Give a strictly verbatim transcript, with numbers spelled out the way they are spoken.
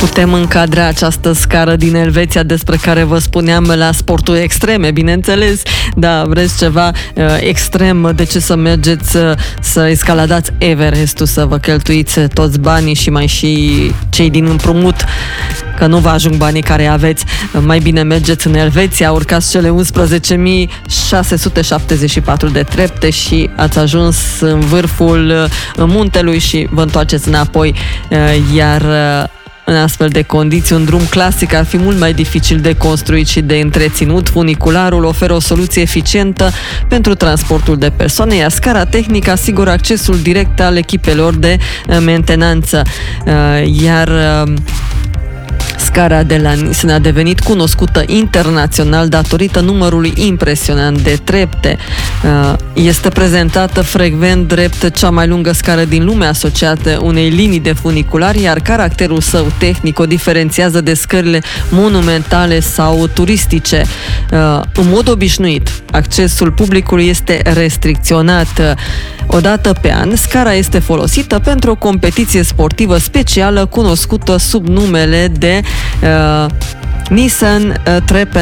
Putem încadra această scară din Elveția despre care vă spuneam la sporturi extreme, bineînțeles. Da, vreți ceva uh, extrem, de ce să mergeți uh, să escaladați Everestul, să vă cheltuiți toți banii și mai și cei din împrumut, că nu vă ajung banii care aveți. Mai bine mergeți în Elveția, urcați cele unsprezece mii șase sute șaptezeci și patru de trepte și ați ajuns în vârful muntelui și vă întoarceți înapoi, iar în astfel de condiții, un drum clasic ar fi mult mai dificil de construit și de întreținut. Funicularul oferă o soluție eficientă pentru transportul de persoane, iar scara tehnică asigură accesul direct al echipelor de mentenanță. Iar scara de la Nissen a devenit cunoscută internațional datorită numărului impresionant de trepte. Este prezentată frecvent drept cea mai lungă scară din lume asociată unei linii de funicular, iar caracterul său tehnic o diferențiază de scările monumentale sau turistice. În mod obișnuit, accesul publicului este restricționat. O dată pe an, scara este folosită pentru o competiție sportivă specială cunoscută sub numele de uh, Nissen uh, Treppen